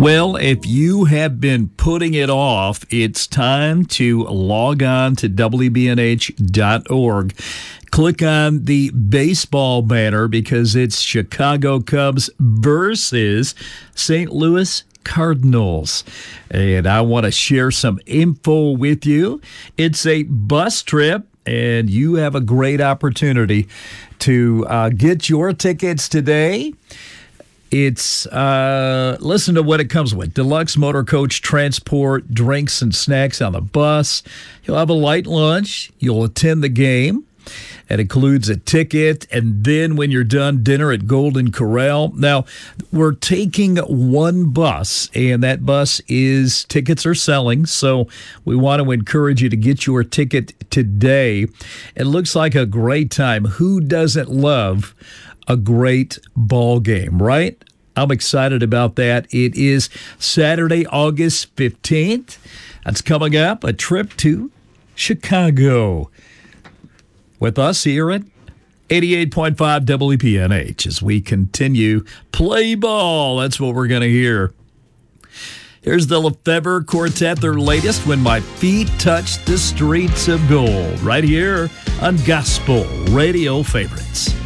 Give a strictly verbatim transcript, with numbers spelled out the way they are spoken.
Well, if you have been putting it off, it's time to log on to W B N H dot org. Click on the baseball banner because it's Chicago Cubs versus Saint Louis Cardinals. And I want to share some info with you. It's a bus trip, and you have a great opportunity to uh, get your tickets today. It's, uh, listen to what it comes with. Deluxe motor coach transport, drinks and snacks on the bus. You'll have a light lunch. You'll attend the game. It includes a ticket, and then when you're done, dinner at Golden Corral. Now, we're taking one bus, and that bus is, tickets are selling, so we want to encourage you to get your ticket today. It looks like a great time. Who doesn't love a great ball game, right? I'm excited about that. It is Saturday, August fifteenth. That's coming up, a trip to Chicago. With us here at eighty-eight point five W P N H as we continue play ball. That's what we're going to hear. Here's the Lefevre Quartet, their latest, When My Feet Touch the Streets of Gold, right here on Gospel Radio Favorites.